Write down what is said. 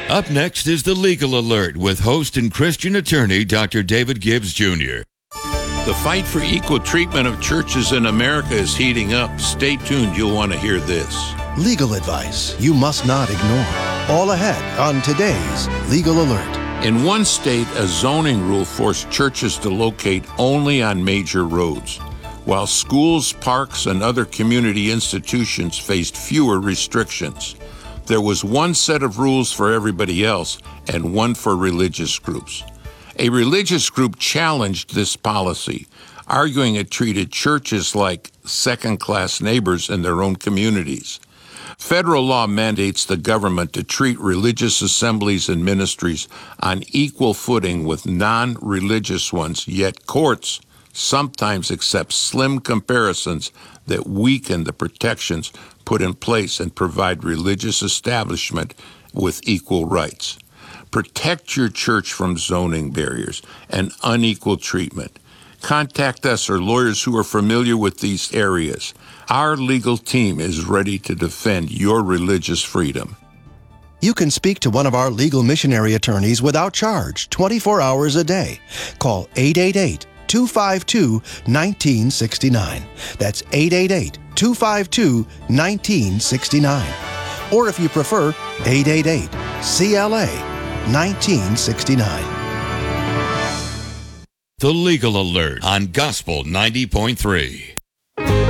Up next is the Legal Alert with host and Christian attorney Dr. David Gibbs Jr. The fight for equal treatment of churches in America is heating up. Stay tuned. You'll want to hear this. Legal advice you must not ignore. All ahead on today's Legal Alert. In one state, a zoning rule forced churches to locate only on major roads, while schools, parks, and other community institutions faced fewer restrictions. There was one set of rules for everybody else and one for religious groups. A religious group challenged this policy, arguing it treated churches like second-class neighbors in their own communities. Federal law mandates the government to treat religious assemblies and ministries on equal footing with non-religious ones, yet courts sometimes accept slim comparisons that weaken the protections put in place and provide religious establishment with equal rights. Protect your church from zoning barriers and unequal treatment. Contact us or lawyers who are familiar with these areas. Our legal team is ready to defend your religious freedom. You can speak to one of our legal missionary attorneys without charge 24 hours a day. Call 888-252-1969. That's 888-252-1969. Or if you prefer, 888-CLA-1969. The Legal Alert on Gospel 90.3.